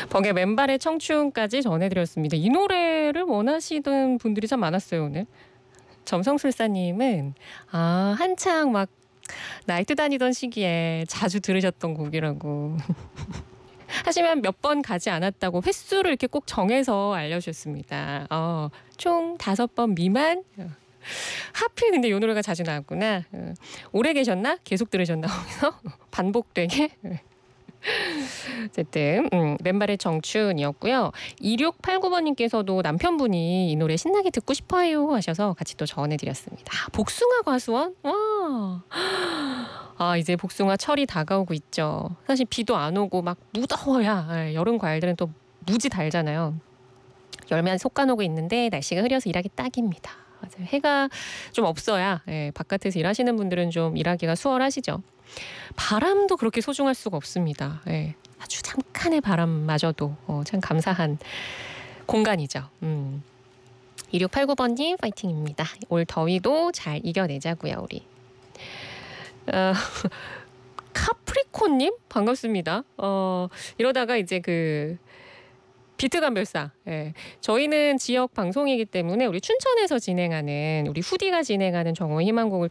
벅의 맨발의 청춘까지 전해드렸습니다. 이 노래를 원하시던 분들이 참 많았어요, 오늘. 점성술사님은 한창 막 나이트 다니던 시기에 자주 들으셨던 곡이라고. 하지만 몇 번 가지 않았다고 횟수를 이렇게 꼭 정해서 알려주셨습니다. 총 5번 미만? 하필 근데 이 노래가 자주 나왔구나. 오래 계셨나? 계속 들으셨나? 거기서? 반복되게? 어쨌든 맨발의 청춘이었고요. 2689번님께서도 남편분이 이 노래 신나게 듣고 싶어요 하셔서 같이 또 전해드렸습니다. 복숭아 과수원? 이제 복숭아 철이 다가오고 있죠. 사실 비도 안 오고 막 무더워야 여름 과일들은 또 무지 달잖아요. 열매 솎아놓고 있는데 날씨가 흐려서 일하기 딱입니다. 맞아요. 해가 좀 없어야 바깥에서 일하시는 분들은 좀 일하기가 수월하시죠. 바람도 그렇게 소중할 수가 없습니다. 아주 잠깐의 바람마저도 참 감사한 공간이죠. 2689번님 파이팅입니다. 올 더위도 잘 이겨내자고요, 우리. 카프리콘님 반갑습니다. 이러다가 이제 비트 감별사. 저희는 지역 방송이기 때문에 우리 춘천에서 진행하는 우리 후디가 진행하는 정오의 희망곡을